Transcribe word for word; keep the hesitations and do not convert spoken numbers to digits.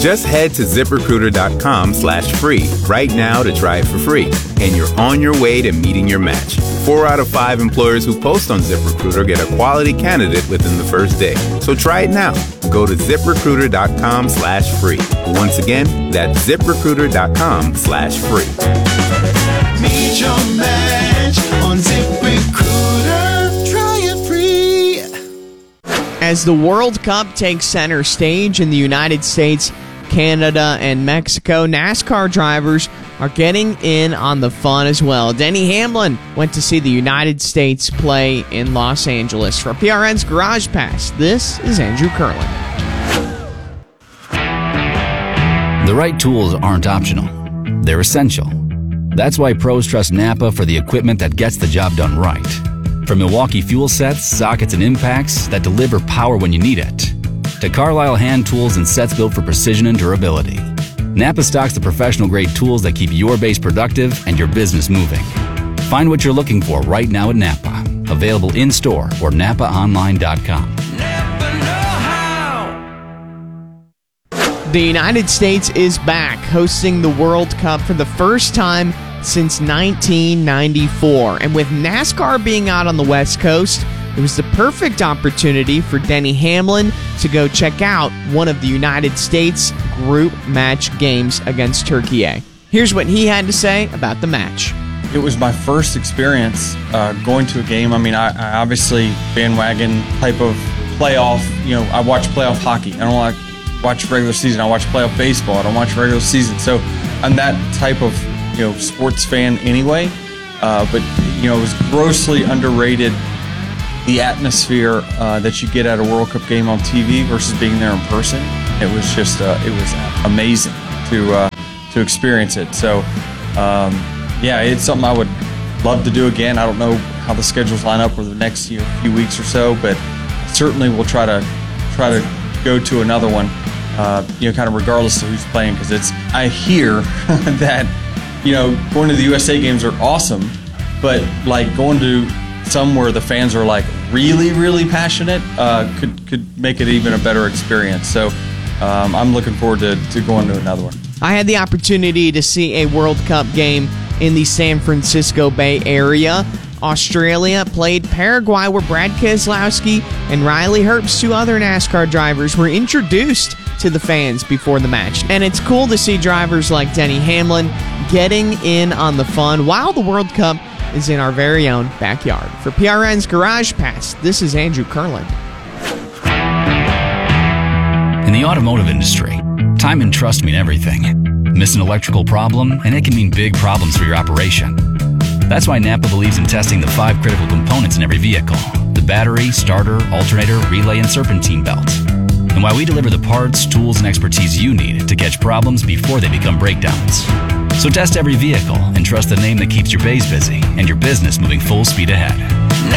Just head to ZipRecruiter.com slash free right now to try it for free, and you're on your way to meeting your match. Four out of five employers who post on ZipRecruiter get a quality candidate within the first day. So try it now. Go to ZipRecruiter.com slash free. Once again, that's ZipRecruiter.com slash free. Meet your match on ZipRecruiter. Try it free. As the World Cup takes center stage in the United States, Canada, and Mexico, NASCAR drivers are getting in on the fun as well. Denny Hamlin went to see the United States play in Los Angeles. For P R N's Garage Pass, this is Andrew Curlin. The right tools aren't optional. They're essential. That's why pros trust Napa for the equipment that gets the job done right. From Milwaukee fuel sets, sockets, and impacts that deliver power when you need it, to Carlisle hand tools and sets built for precision and durability, Napa stocks the professional-grade tools that keep your base productive and your business moving. Find what you're looking for right now at Napa. Available in-store or napa online dot com. The United States is back, hosting the World Cup for the first time since nineteen ninety-four. And with NASCAR being out on the West Coast, it was the perfect opportunity for Denny Hamlin to go check out one of the United States group match games against Turkey A. Here's what he had to say about the match. It was my first experience uh, going to a game. I mean, I, I obviously bandwagon type of playoff. You know, I watch playoff hockey. I don't like watch regular season. I watch playoff baseball. I don't watch regular season. So I'm that type of you know sports fan anyway. Uh, but you know, it was grossly underrated. The atmosphere uh, that you get at a World Cup game on T V versus being there in person, it was just uh, it was amazing to uh, to experience it. So um, yeah, it's something I would love to do again. I don't know how the schedules line up over the next you know, few weeks or so, but certainly we'll try to try to go to another one. Uh, you know, kind of regardless of who's playing, because it's I hear that you know going to the U S A games are awesome, but like going to some where the fans are like really, really passionate uh, could could make it even a better experience. So um, I'm looking forward to, to going to another one. I had the opportunity to see a World Cup game in the San Francisco Bay Area. Australia played Paraguay, where Brad Keselowski and Riley Herbst, two other NASCAR drivers, were introduced to the fans before the match. And it's cool to see drivers like Denny Hamlin getting in on the fun while the World Cup is in our very own backyard. For P R N's Garage Pass, this is Andrew Curlin. In the automotive industry, time and trust mean everything. Miss an electrical problem, and it can mean big problems for your operation. That's why Napa believes in testing the five critical components in every vehicle: the battery, starter, alternator, relay, and serpentine belt. And why we deliver the parts, tools, and expertise you need to catch problems before they become breakdowns. So test every vehicle and trust the name that keeps your bays busy and your business moving full speed ahead.